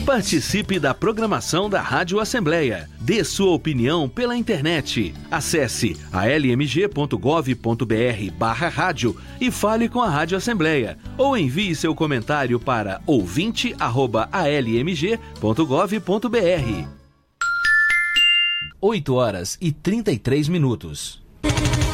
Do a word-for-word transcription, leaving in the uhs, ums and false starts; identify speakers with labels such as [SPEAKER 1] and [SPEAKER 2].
[SPEAKER 1] Participe da programação da Rádio Assembleia. Dê sua opinião pela internet. Acesse a l m g ponto gov ponto b r barra rádio e fale com a Rádio Assembleia. Ou envie seu comentário para ouvinte arroba a l m g ponto gov ponto b r. oito horas e trinta e três minutos.